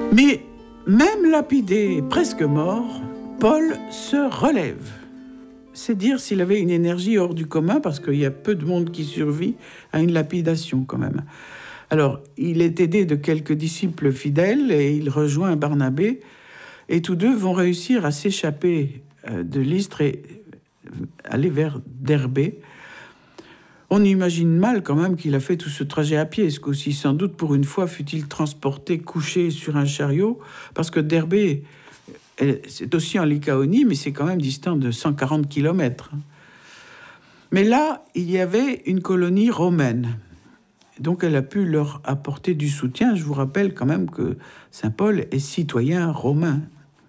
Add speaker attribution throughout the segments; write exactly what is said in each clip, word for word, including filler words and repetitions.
Speaker 1: Mais même lapidé, presque mort, Paul se relève. C'est dire s'il avait une énergie hors du commun, parce qu'il y a peu de monde qui survit à une lapidation quand même. Alors, il est aidé de quelques disciples fidèles et il rejoint Barnabé, et tous deux vont réussir à s'échapper de Lystre et aller vers Derbé. On imagine mal quand même qu'il a fait tout ce trajet à pied, ce qu'aussi sans doute pour une fois fut-il transporté couché sur un chariot, parce que Derbé, c'est aussi en Lycaonie, mais c'est quand même distant de cent quarante kilomètres. Mais là, il y avait une colonie romaine. Donc elle a pu leur apporter du soutien. Je vous rappelle quand même que saint Paul est citoyen romain.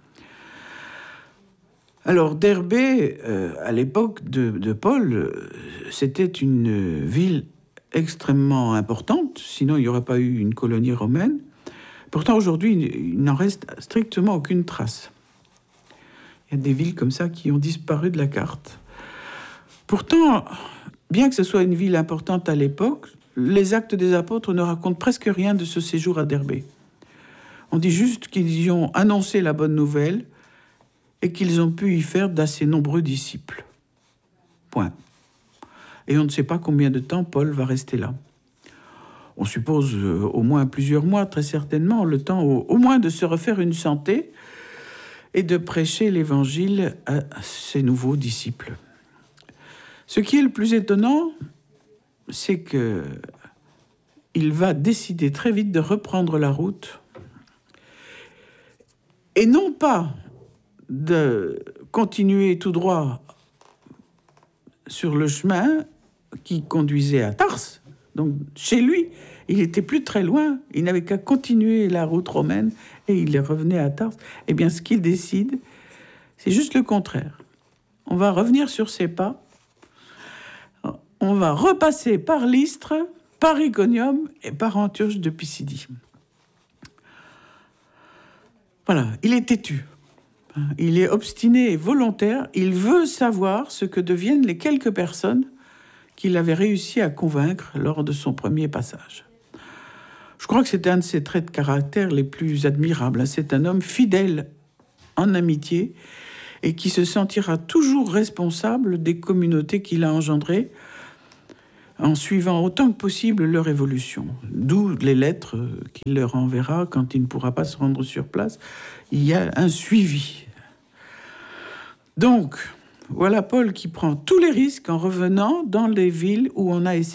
Speaker 1: Alors Derbé, euh, à l'époque de, de Paul, euh, c'était une ville extrêmement importante, sinon il n'y aurait pas eu une colonie romaine. Pourtant aujourd'hui, il n'en reste strictement aucune trace. Il y a des villes comme ça qui ont disparu de la carte. Pourtant, bien que ce soit une ville importante à l'époque, les Actes des Apôtres ne racontent presque rien de ce séjour à Derbé. On dit juste qu'ils y ont annoncé la bonne nouvelle et qu'ils ont pu y faire d'assez nombreux disciples. Point. Et on ne sait pas combien de temps Paul va rester là. On suppose euh, au moins plusieurs mois, très certainement, le temps au, au moins de se refaire une santé et de prêcher l'évangile à ses nouveaux disciples. Ce qui est le plus étonnant, c'est que il va décider très vite de reprendre la route et non pas de continuer tout droit sur le chemin qui conduisait à Tarse. Donc chez lui, il était plus très loin, il n'avait qu'à continuer la route romaine et il revenait à Tarse. Eh bien, ce qu'il décide, c'est juste le contraire. On va revenir sur ses pas, on va repasser par Lystre, par Iconium et par Antioche de Pisidie. Voilà, il est têtu. Il est obstiné et volontaire. Il veut savoir ce que deviennent les quelques personnes qu'il avait réussi à convaincre lors de son premier passage. Je crois que c'est un de ses traits de caractère les plus admirables. C'est un homme fidèle en amitié et qui se sentira toujours responsable des communautés qu'il a engendrées en suivant autant que possible leur évolution. D'où les lettres qu'il leur enverra quand il ne pourra pas se rendre sur place. Il y a un suivi. Donc, voilà Paul qui prend tous les risques en revenant dans les villes où on a essayé